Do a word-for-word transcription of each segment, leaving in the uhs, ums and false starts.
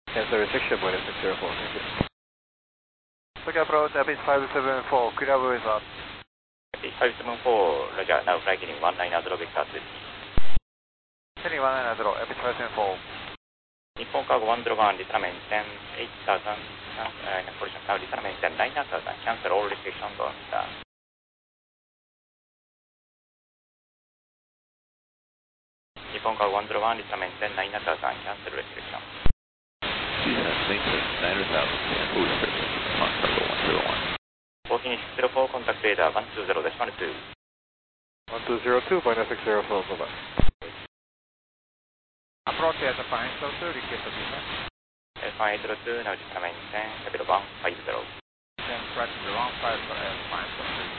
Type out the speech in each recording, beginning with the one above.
Cancel restriction, minus six zero four, thank you. Tokyo approach, Epic five seven four, clear with us. Epic five seven four, Roger, now flight heading one nine zero, vector two. Heading one nine zero, Epic five seven four. Nippon Cargo one zero one, return maintain eight thousand, uh, collision now return maintain nine thousand, cancel all restrictions on start. Nippon Cargo one zero one, return maintain nine thousand, cancel restriction. Maintenance nine thousand, cancel restriction, Nippon Cargo one zero one. Walking six zero four, contact radar one two zero decimal two. one two zero two, minus six zero four, bye bye. Approach at Alpine eight zero two, request to descent. Alpine eight zero two, now return maintain, level one five zero. Then track to one five zero, Alpine eight zero two.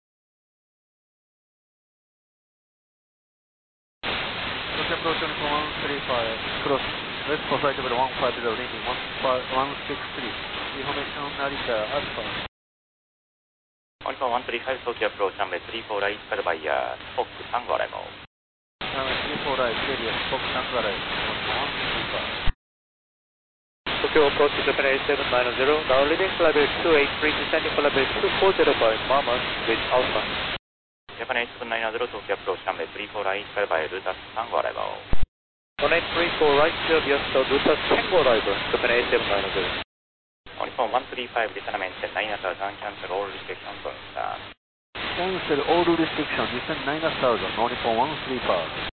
Approach on one three five, cross, west for flight level one five zero, landing one six three, information Narita Alpha. one one three five, Tokyo approach, runway three four right, spell by uh, Fox Tango arrival. Runway three four right, Sirius, Fox Tango arrival, one three five. Tokyo approach to Japan eight seven nine zero, now leading to level two eight three, descending for level two four zero five, Mama, with Alpha. Japan eight seven nine zero, Tokyo approach, runway three four right, spell by Lutas Tango arrival. one eight three four right, Sirius, Lutas Tango arrival, Japan eight seven nine zero. Nippon one three five, return maintain nine thousand, cancel all restrictions on start. Cancel all restrictions, descend nine thousand, Nippon one three five.